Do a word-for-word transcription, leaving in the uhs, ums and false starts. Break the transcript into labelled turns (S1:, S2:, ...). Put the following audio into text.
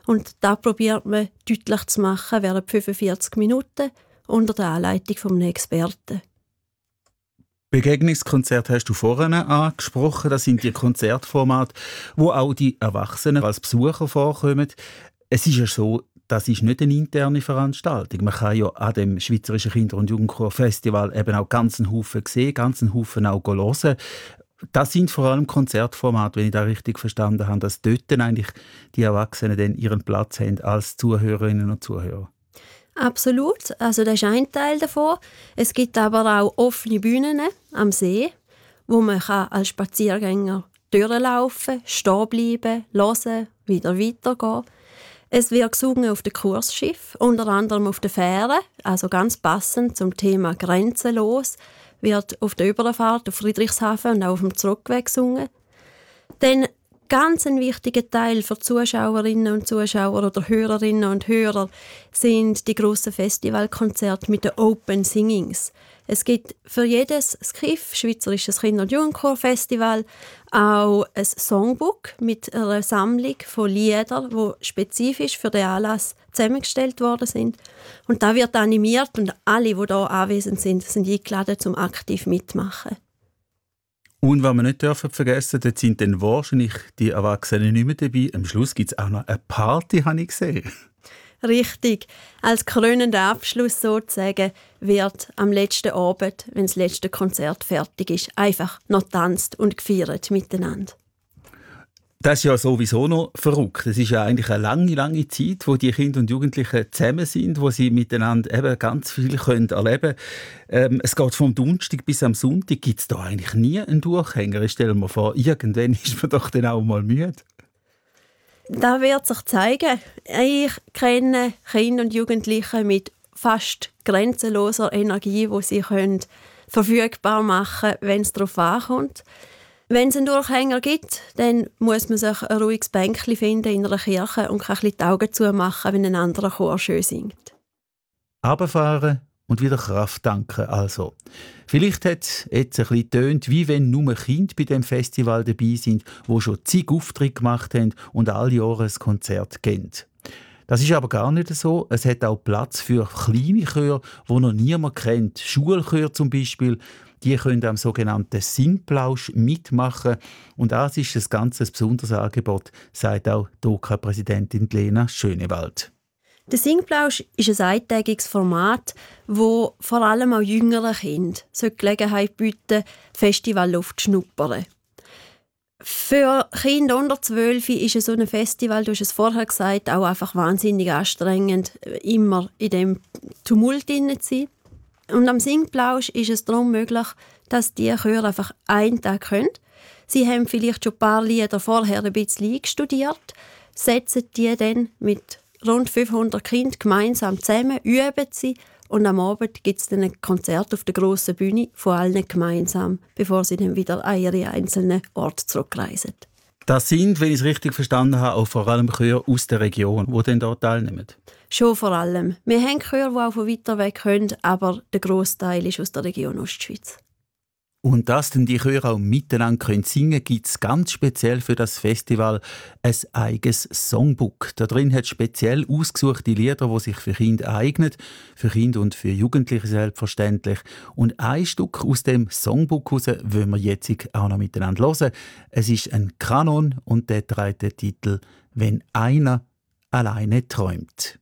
S1: Und da probiert man deutlich zu machen während fünfundvierzig Minuten unter der Anleitung eines Experten.
S2: Begegnungskonzerte hast du vorhin angesprochen. Das sind die Konzertformate, wo auch die Erwachsenen als Besucher vorkommen. Es ist ja so, das ist nicht eine interne Veranstaltung. Man kann ja an dem Schweizerischen Kinder- und Jugendchor-Festival eben auch ganzen Haufen sehen, ganzen Haufen auch hören. Das sind vor allem Konzertformate, wenn ich das richtig verstanden habe, dass dort dann eigentlich die Erwachsenen dann ihren Platz haben als Zuhörerinnen und Zuhörer.
S1: Absolut, also das ist ein Teil davon. Es gibt aber auch offene Bühnen am See, wo man als Spaziergänger durchlaufen kann, stehen bleiben, hören, wieder weitergehen. Es wird gesungen auf dem Kursschiff, unter anderem auf der Fähre, also ganz passend zum Thema «Grenzenlos», wird auf der Überfahrt auf Friedrichshafen und auch auf dem Zurückweg gesungen. Dann ganz ein wichtiger Teil für Zuschauerinnen und Zuschauer oder Hörerinnen und Hörer sind die grossen Festivalkonzerte mit den Open Singings. Es gibt für jedes S K I F, Schweizerisches Kinder- und Jugendchor-Festival, auch ein Songbook mit einer Sammlung von Liedern, die spezifisch für den Anlass zusammengestellt worden sind. Und da wird animiert und alle, die hier anwesend sind, sind eingeladen, zum aktiv mitmachen.
S2: Und was wir nicht dürfen vergessen, dort sind dann wahrscheinlich die Erwachsenen nicht mehr dabei. Am Schluss gibt es auch noch eine Party, habe ich gesehen.
S1: Richtig. Als krönender Abschluss sozusagen wird am letzten Abend, wenn das letzte Konzert fertig ist, einfach noch getanzt und gefeiert miteinander.
S2: Das ist ja sowieso noch verrückt. Es ist ja eigentlich eine lange, lange Zeit, wo die Kinder und Jugendlichen zusammen sind, wo sie miteinander eben ganz viel können erleben können. Ähm, es geht vom Donnerstag bis am Sonntag. Gibt es da eigentlich nie einen Durchhänger? Ich stelle mir vor, irgendwann ist man doch dann auch mal müde.
S1: Das wird sich zeigen. Ich kenne Kinder und Jugendliche mit fast grenzenloser Energie, die sie können verfügbar machen können, wenn es darauf ankommt. Wenn es einen Durchhänger gibt, dann muss man sich ein ruhiges Bänkchen finden in einer Kirche und kann ein bisschen die Augen zumachen, wenn ein anderer Chor schön singt.
S2: Runterfahren und wieder Kraft tanken also. Vielleicht hat es jetzt ein bisschen getönt, wie wenn nur Kinder bei dem Festival dabei sind, die schon zig Auftritte gemacht haben und alle Jahre ein Konzert geben. Das ist aber gar nicht so. Es hat auch Platz für kleine Chöre, die noch niemand kennt. Schulchöre zum Beispiel. Die können am sogenannten Singplausch mitmachen. Und das ist ein ganz besonderes Angebot, sagt auch die O K A-Präsidentin Lena Schönewald.
S1: Der Singplausch ist ein eintägiges Format, wo vor allem auch jüngeren Kindern die Gelegenheit bieten, Festivalluft zu schnuppern. Für Kinder unter zwölf ist so ein Festival, du hast es vorher gesagt, auch einfach wahnsinnig anstrengend, immer in dem Tumult drin zu sein. Und am Singplausch ist es darum möglich, dass die Chöre einfach einen Tag können. Sie haben vielleicht schon ein paar Lieder vorher ein bisschen eingestudiert, setzen die dann mit rund fünfhundert Kindern gemeinsam zusammen, üben sie und am Abend gibt es dann ein Konzert auf der grossen Bühne von allen gemeinsam, bevor sie dann wieder an ihre einzelnen Orte zurückreisen.
S2: Das sind, wenn ich es richtig verstanden habe, auch vor allem Chöre aus der Region, die dann dort teilnehmen?
S1: Schon vor allem. Wir haben Chöre, die auch von weiter weg können, aber der grosse Teil ist aus der Region Ostschweiz.
S2: Und dass denn die Chöre auch miteinander können singen können, gibt es ganz speziell für das Festival ein eigenes Songbook. Da drin hat speziell ausgesuchte Lieder, die sich für Kinder eignen, für Kinder und für Jugendliche selbstverständlich. Und ein Stück aus dem Songbook heraus wollen wir jetzt auch noch miteinander hören. Es ist ein Kanon und der trägt den Titel «Wenn einer alleine träumt».